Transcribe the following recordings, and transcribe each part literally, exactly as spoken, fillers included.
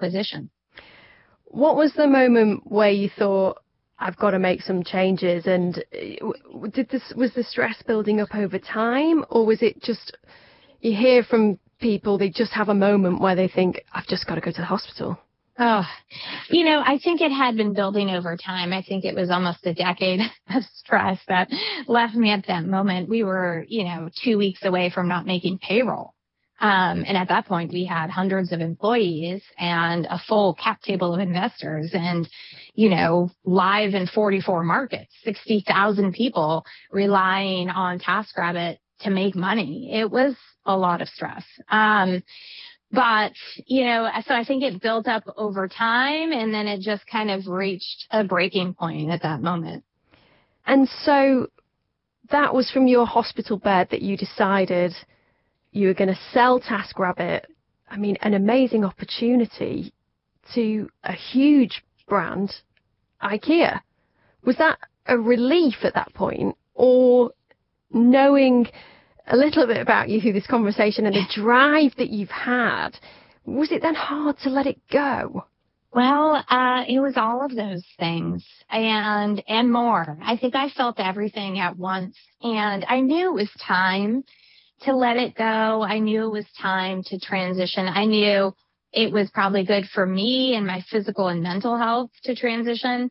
acquisition. What was the moment where you thought, I've got to make some changes? And did this, was the stress building up over time, or was it just, you hear from people, they just have a moment where they think, I've just got to go to the hospital? Oh, you know, I think it had been building over time. I think it was almost a decade of stress that left me at that moment. We were, you know, two weeks away from not making payroll. Um, and at that point, we had hundreds of employees and a full cap table of investors and, you know, live in forty-four markets, sixty thousand people relying on TaskRabbit to make money. It was a lot of stress. Um, But, you know, so I think it built up over time, and then it just kind of reached a breaking point at that moment. And so that was from your hospital bed that you decided you were going to sell TaskRabbit. I mean, an amazing opportunity to a huge brand, IKEA. Was that a relief at that point, or knowing a little bit about you through this conversation and the drive that you've had, was it then hard to let it go? Well, uh, it was all of those things and, and more. I think I felt everything at once, and I knew it was time to let it go. I knew it was time to transition. I knew it was probably good for me and my physical and mental health to transition.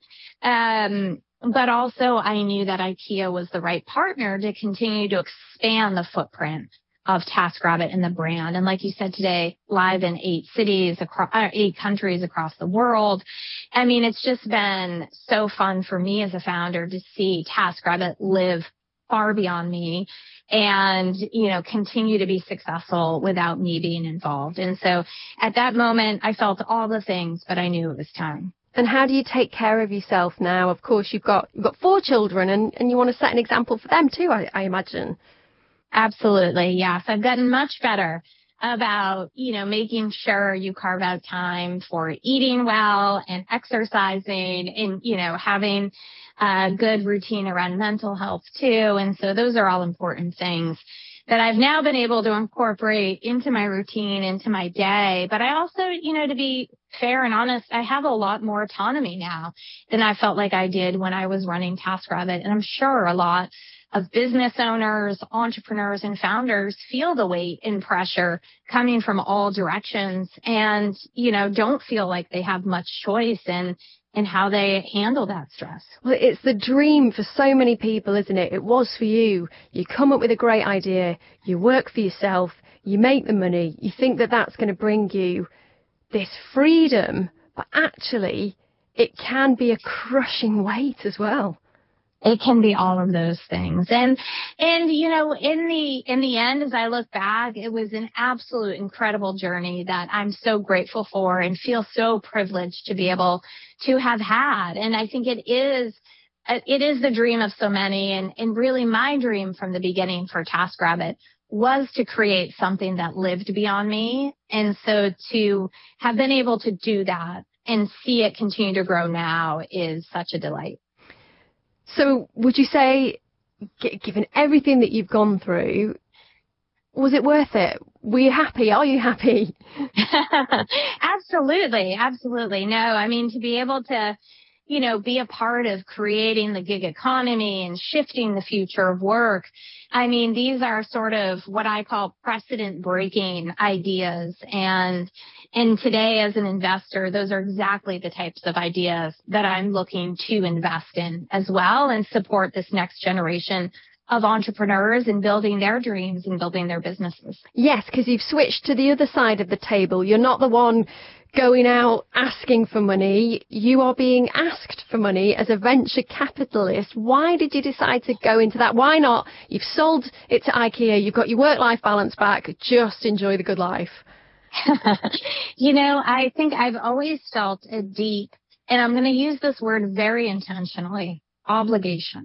Um, But also I knew that IKEA was the right partner to continue to expand the footprint of TaskRabbit and the brand. And like you said today, live in eight cities, across uh, eight countries across the world. I mean, it's just been so fun for me as a founder to see TaskRabbit live far beyond me and, you know, continue to be successful without me being involved. And so at that moment, I felt all the things, but I knew it was time. And how do you take care of yourself now? Of course, you've got you've got four children, and, and you want to set an example for them too, I, I imagine. Absolutely, yes. I've gotten much better about, you know, making sure you carve out time for eating well and exercising and, you know, having a good routine around mental health too. And so those are all important things that I've now been able to incorporate into my routine, into my day. But I also, you know, to be fair and honest, I have a lot more autonomy now than I felt like I did when I was running TaskRabbit. And I'm sure a lot of business owners, entrepreneurs, and founders feel the weight and pressure coming from all directions and, you know, don't feel like they have much choice in and how they handle that stress. Well, it's the dream for so many people, isn't it? It was for you. You come up with a great idea, you work for yourself, you make the money, you think that that's going to bring you this freedom, but actually it can be a crushing weight as well. It can be all of those things. And, and, you know, in the, in the end, as I look back, it was an absolute incredible journey that I'm so grateful for and feel so privileged to be able to have had. And I think it is, it is the dream of so many. And, and really my dream from the beginning for TaskRabbit was to create something that lived beyond me. And so to have been able to do that and see it continue to grow now is such a delight. So would you say, given everything that you've gone through, was it worth it? Were you happy? Are you happy? Absolutely. Absolutely. No, I mean, to be able to, you know, be a part of creating the gig economy and shifting the future of work. I mean, these are sort of what I call precedent breaking ideas. And, and today as an investor, those are exactly the types of ideas that I'm looking to invest in as well and support this next generation of entrepreneurs in building their dreams and building their businesses. Yes, because you've switched to the other side of the table. You're not the one going out asking for money. You are being asked for money as a venture capitalist. Why did you decide to go into that? Why not? You've sold it to IKEA. You've got your work-life balance back. Just enjoy the good life. You know, I think I've always felt a deep, and I'm going to use this word very intentionally, obligation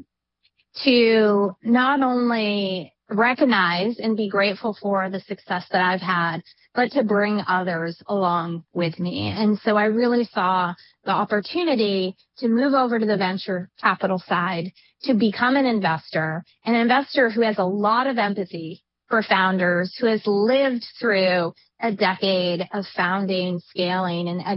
to not only recognize and be grateful for the success that I've had, but to bring others along with me. And so I really saw the opportunity to move over to the venture capital side, to become an investor, an investor who has a lot of empathy for founders, who has lived through a decade of founding, scaling, and